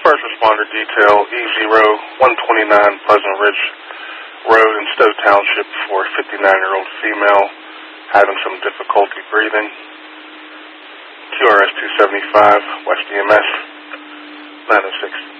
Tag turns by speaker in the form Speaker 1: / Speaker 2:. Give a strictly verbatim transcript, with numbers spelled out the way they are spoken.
Speaker 1: first responder detail, E zero one twenty-nine Pleasant Ridge Road in Stowe Township for a fifty-nine-year-old female having some difficulty breathing. Q R S two seventy-five, West E M S, nine oh six.